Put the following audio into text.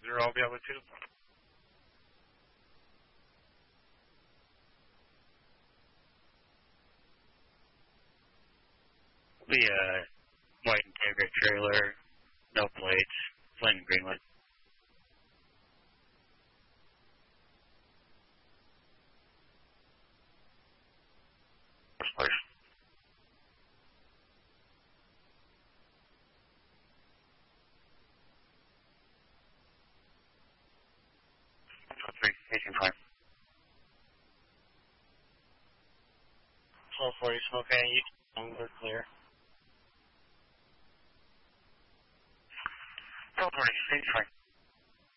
0, I'll be able to. We, white Integra trailer, no plates, plain and green light. Please. 18.5. 1240 Spokane, we're clear. 1240, 18.5.